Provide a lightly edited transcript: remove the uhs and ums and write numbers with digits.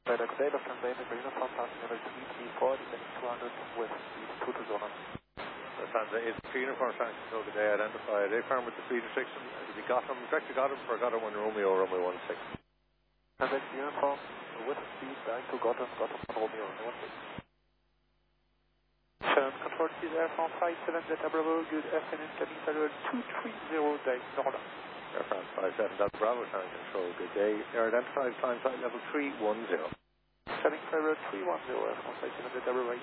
Good day, Dr. Data, uniform passenger 334, descending 200 west, speed 220. Lufthansa is uniform sanction, so good day, identify a farm with the speed restriction. It'll be Gotham, directly Gotham for Gotham 1 Romeo, Romeo 16. And that's uniform with speed, back to Gotham, Gotham Romeo, Romeo 16. Sherman control, this is Air France 57 Delta Bravo, good afternoon, cabin salute 230 day, Norda. Air France 57 Delta Bravo, Shannon Control, good day. Air identified, climb flight level 310. Cabin salute 310, Air France 57 Delta Bravo.